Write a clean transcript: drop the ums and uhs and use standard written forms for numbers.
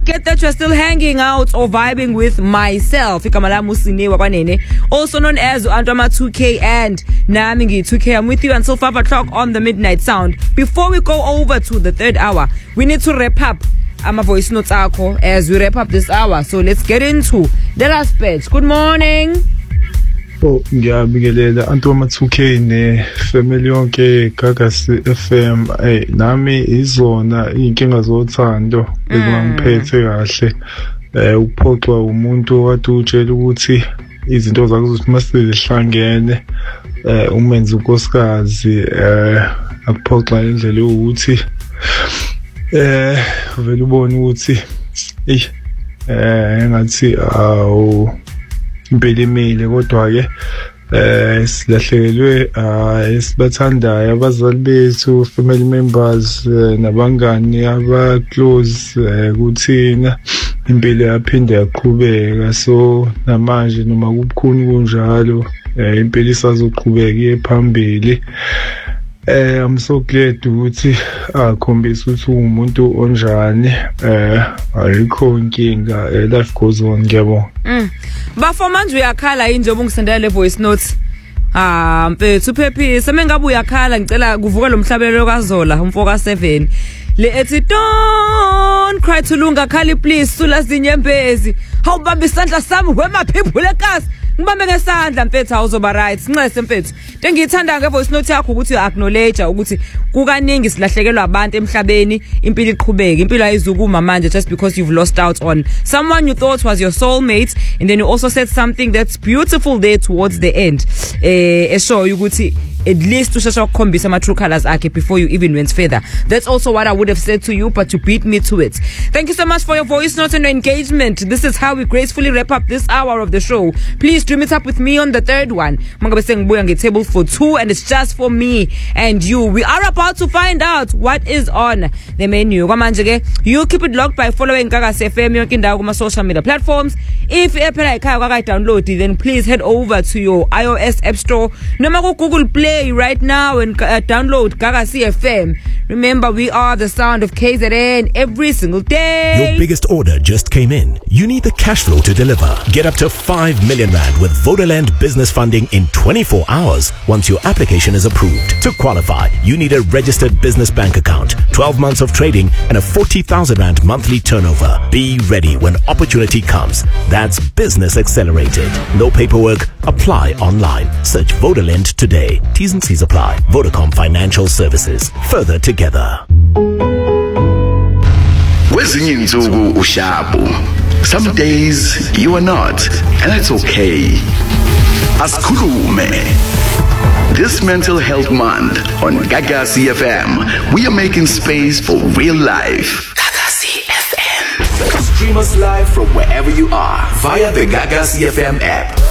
forget that you're still hanging out or vibing with myself, also known as Antoma 2K and Namingi 2K. I'm with you until 5 o'clock on the Midnight Sound. Before we go over to the third hour, we need to wrap up our voice notes as we wrap up this hour. So let's get into the last batch. Good morning. Ngiyabingelela Antoma 2K ne family yonke Gagasi FM. Nami izona inkinga zothando ezingangiphethe kahle. Uphoxwa umuntu wathi utshela ukuthi izinto zakho ukuthi masizihlangene umenze unkosikazi akuphoxa indlela ukuthi vele ubone ukuthi engathi awu impela imile kodwa ke silahlekelwe esibathandayo abazali bethu, family members nabangani aba close kuthina. Impilo yaphinde yaqhubeka, so namanje noma kubukhuni kunjalo impilo isazoqhubeka iye phambili. I'm so glad ukuthi akhombisa ukuthi umuntu onjani, ayikho inkinga, life goes on. Ngiyabonga. Bafo manje uyakhala yini njengoba ungisendela le voice notes? Mfethu Phephisa, mengabe uyakhala ngicela kuvuka lo mhlabelelo kaZola umfo ka7. Le ethi don't cry Thulunga khali please sula zinyembezi. Hawubamba isandla sami wemaphimphule kasi. Ngibambe ngesandla mfethu awuzoba right. Sinxese mfethu. Into engiyithanda ngevoice note yakho ukuthi acknowledge ukuthi kukaningi silahlekelwa abantu emhlabeni, impilo iqhubeka. Impilo ayizukuma manje just because you've lost out on someone you thought was your soulmate, and then you also said something that's beautiful there towards the end. Esho ukuthi at least ushasha ukukhombisa ama true colors akhe before you even went further. That's also what I would have said to you, but you beat me to it. Thank you so much for your voice notes and your engagement. This is how we gracefully wrap up this hour of the show. Please dream it up with me on the third one. Mangabe sengibuya ngetable for 2 and it's just for me and you. We are about to find out what is on the menu. Kwamanje ke, you keep it locked by following Gagasi FM yonke indawo kuma social media platforms. If ephela ekhaya kwaka download, then please head over to your iOS App Store noma ku Google Play right now and download Gagasi FM. Remember, we are the sound of KZN every single day. Your biggest order just came in. You need the cash flow to deliver. Get up to 5 million rand with Vodaland business funding in 24 hours once your application is approved. To qualify, you need a registered business bank account, 12 months of trading, and a 40,000 rand monthly turnover. Be ready when opportunity comes. That's Business Accelerated. No paperwork. Apply online. Search Vodaland today. T's and C's apply. Vodacom Financial Services. Further together. Kwezinye insuku ushabu. Some days you are not, and it's okay. Asikhulume. This Mental Health Month on Gagasi FM, we are making space for real life. Gagasi FM. Stream us live from wherever you are via the Gagasi FM app.